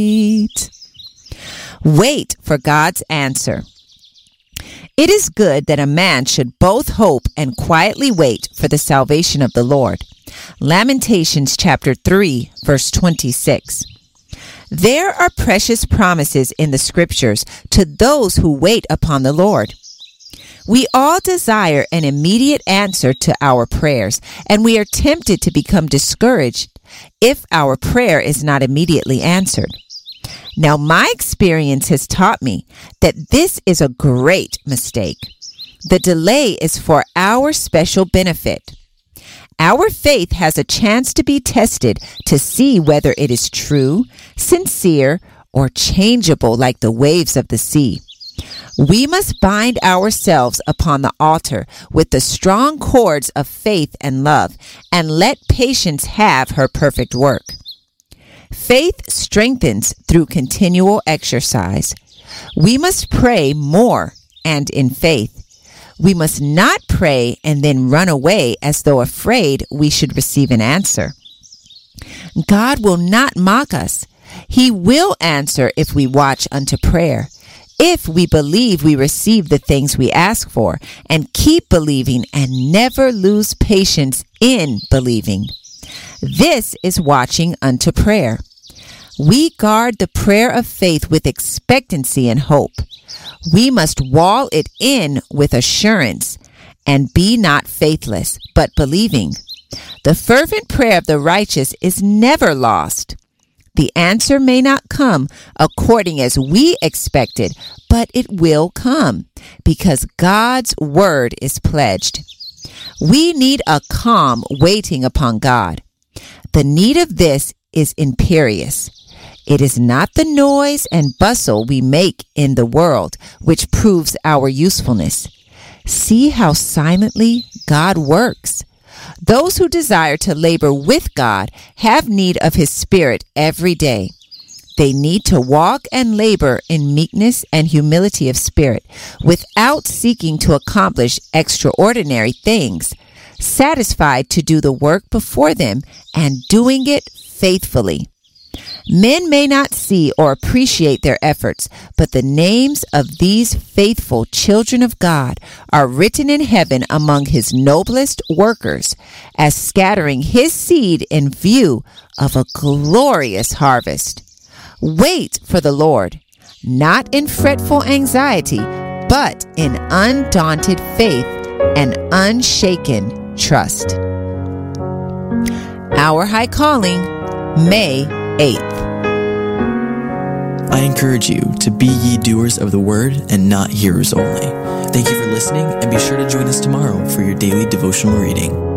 Wait for God's answer. It is good that a man should both hope and quietly wait for the salvation of the Lord. Lamentations chapter 3, verse 26. There are precious promises in the scriptures to those who wait upon the Lord. We all desire an immediate answer to our prayers, and we are tempted to become discouraged if our prayer is not immediately answered. Now, my experience has taught me that this is a great mistake. The delay is for our special benefit. Our faith has a chance to be tested to see whether it is true, sincere, or changeable like the waves of the sea. We must bind ourselves upon the altar with the strong cords of faith and love, and let patience have her perfect work. Faith strengthens through continual exercise. We must pray more and in faith. We must not pray and then run away as though afraid we should receive an answer. God will not mock us. He will answer if we watch unto prayer, if we believe we receive the things we ask for, and keep believing and never lose patience in believing. This is watching unto prayer. We guard the prayer of faith with expectancy and hope. We must wall it in with assurance and be not faithless, but believing. The fervent prayer of the righteous is never lost. The answer may not come according as we expected, but it will come because God's word is pledged. We need a calm waiting upon God. The need of this is imperious. It is not the noise and bustle we make in the world which proves our usefulness. See how silently God works. Those who desire to labor with God have need of His Spirit every day. They need to walk and labor in meekness and humility of spirit without seeking to accomplish extraordinary things, satisfied to do the work before them and doing it faithfully. Men may not see or appreciate their efforts, but the names of these faithful children of God are written in heaven among His noblest workers, as scattering His seed in view of a glorious harvest. Wait for the Lord, not in fretful anxiety, but in undaunted faith and unshaken trust. Our High Calling, May 8th. I encourage you to be ye doers of the word and not hearers only. Thank you for listening, and be sure to join us tomorrow for your daily devotional reading.